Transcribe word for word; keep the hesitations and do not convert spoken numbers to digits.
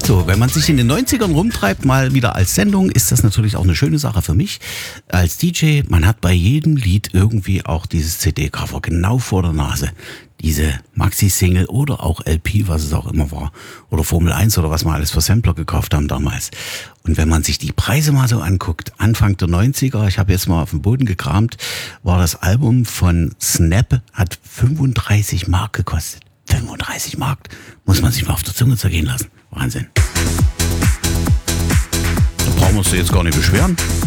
So, wenn man sich in den neunzigern rumtreibt, mal wieder als Sendung, ist das natürlich auch eine schöne Sache für mich als D J. Man hat bei jedem Lied irgendwie auch dieses C D-Cover genau vor der Nase. Diese Maxi-Single oder auch L P, was es auch immer war. Oder Formel eins oder was wir alles für Sampler gekauft haben damals. Und wenn man sich die Preise mal so anguckt, Anfang der neunziger, ich habe jetzt mal auf dem Boden gekramt, war das Album von Snap, hat fünfunddreißig Mark gekostet. fünfunddreißig Mark, muss man sich mal auf der Zunge zergehen lassen. Wahnsinn. Da brauchen wir uns jetzt gar nicht beschweren.